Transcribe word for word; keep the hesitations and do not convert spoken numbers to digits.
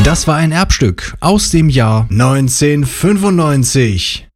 Das war ein Erbstück aus dem Jahr neunzehnhundertfünfundneunzig.